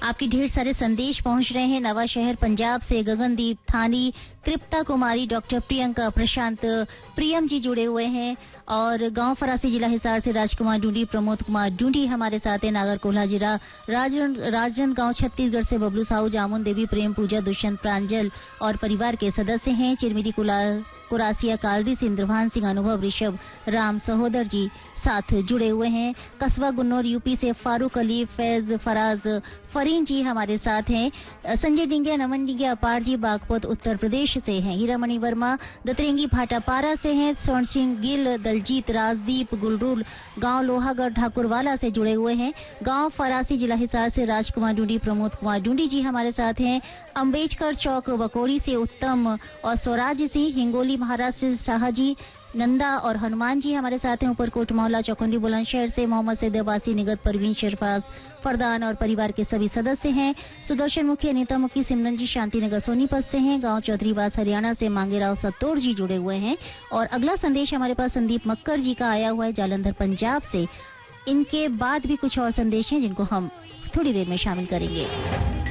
आपके ढेर सारे संदेश पहुंच रहे हैं। नवा शहर पंजाब से गगनदीप थानी, कृप्ता कुमारी, डॉक्टर प्रियंका, प्रशांत, प्रियम जी जुड़े हुए हैं। और गांव फरासी जिला हिसार से राजकुमार डूंडी, प्रमोद कुमार डूंडी हमारे साथ हैं। नागर कोल्हा जिला राजनांदगांव छत्तीसगढ़ से बबलू साहू, जामुन देवी, प्रेम पूजा, दुष्यंत प्रांजल और परिवार के सदस्य हैं। चिरमिरी कुरासिया कालरी से इंद्रभान सिंह, अनुभव, ऋषभ, राम सहोदर जी साथ जुड़े हुए हैं। कस्बा गुन्नौर यूपी से फारूक अली, फैज, फराज, फरीन जी हमारे साथ हैं। संजय डिंगिया, नमन डिंगिया, अपार जी बागपत उत्तर प्रदेश से हैं। हीरामणि वर्मा दतरेंगी भाटापारा से हैं। स्वर्ण सिंह गिल, दलजीत, राजदीप, गुलरूल गांव लोहागढ़ ठाकुरवाला से जुड़े हुए हैं। गांव फरासी जिला हिसार से राजकुमार डूंडी, प्रमोद कुमार डूंडी जी हमारे साथ हैं। अम्बेडकर चौक बकोड़ी से उत्तम और स्वराज सिंह, हिंगोली महाराष्ट्र से शाहजी, नंदा और हनुमान जी हमारे साथ हैं। ऊपरकोट मोहल्ला चौखंडी बुलंदशहर से मोहम्मद सैद अब्बासी, निगत, परवीन, शरफाज, फरदान और परिवार के सभी सदस्य हैं। सुदर्शन मुखी, अनीता मुखी, सिमरन जी शांतिनगर सोनीपत से हैं। गांव चौधरीवास हरियाणा से मांगेराव सत्तोर जी जुड़े हुए हैं। और अगला संदेश हमारे पास संदीप मक्कर जी का आया हुआ है, जालंधर पंजाब से। इनके बाद भी कुछ और संदेश हैं जिनको हम थोड़ी देर में शामिल करेंगे।